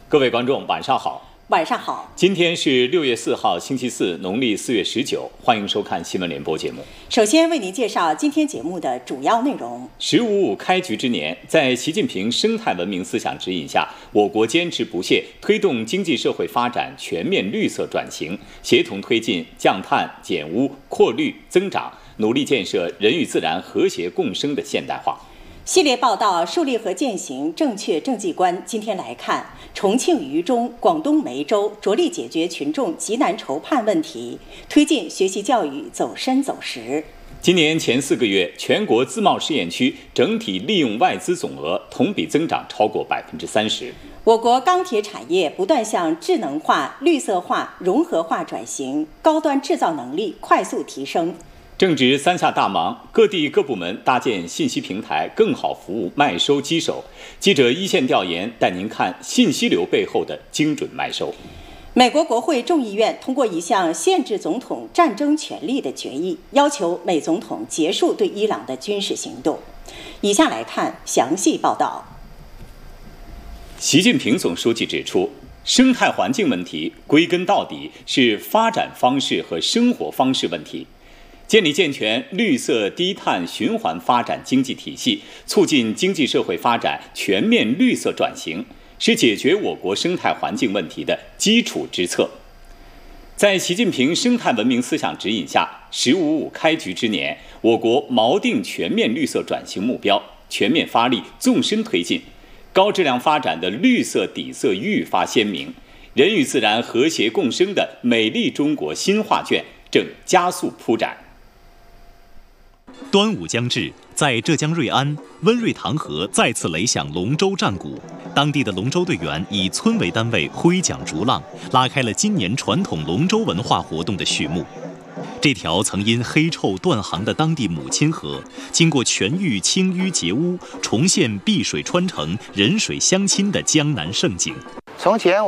各位观众，晚上好。 晚上好。 今天是6月4号，星期四，农历4月19，欢迎收看新闻联播节目。 首先为您介绍今天节目的主要内容。 “15+5”开局之年，在习近平生态文明思想指引下，我国坚持不懈推动经济社会发展全面绿色转型，协同推进降碳、减污、扩绿、增长，努力建设人与自然和谐共生的现代化。 系列报道树立和践行正确政绩观。今天来看，重庆渝中、广东梅州着力解决群众急难愁盼问题，推进学习教育走深走实。 今年前4个月，全国自贸试验区整体利用外资总额同比增长超过30%。 我国钢铁产业不断向智能化、绿色化、融合化转型，高端制造能力快速提升。 正值三下大忙，各地各部门搭建信息平台，更好服务卖收机手。记者一线调研带您看信息流背后的精准卖收。 美国国会众议院通过一项限制总统战争权利的决议，要求美总统结束对伊朗的军事行动。以下来看详细报道。 习近平总书记指出，生态环境问题归根到底是发展方式和生活方式问题。建立健全绿色低碳循环发展经济体系，促进经济社会发展全面绿色转型，是解决我国生态环境问题的基础之策。在习近平生态文明思想指引下，“15+5”开局之年，我国锚定全面绿色转型目标，全面发力，纵深推进，高质量发展的绿色底色愈发鲜明，人与自然和谐共生的美丽中国新画卷正加速铺展。 端午将至，在浙江瑞安，温瑞塘河再次擂响龙舟战鼓。当地的龙舟队员以村为单位挥桨逐浪，拉开了今年传统龙舟文化活动的序幕。这条曾因黑臭断航的当地母亲河，经过全域清淤洁污，重现碧水穿城、人水相亲的江南盛景。 从前